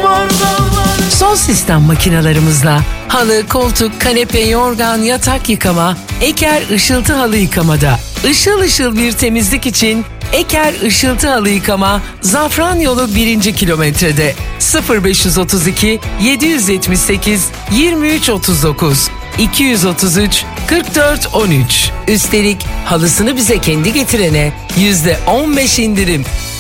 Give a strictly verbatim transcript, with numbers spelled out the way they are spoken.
var, var. Son sistem makinalarımızla halı, koltuk, kanepe, yorgan, yatak yıkama, Eker ışıltı halı yıkamada. Işıl ışıl bir temizlik için Eker ışıltı halı yıkama Zafran yolu birinci kilometrede. sıfır beş otuz iki yedi yetmiş sekiz yirmi üç otuz dokuz iki otuz üç kırk dört on üç. Üstelik halısını bize kendi getirene yüzde on beş indirim.